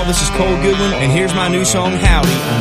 This is Cole Goodwin, and here's my new song, Howdy,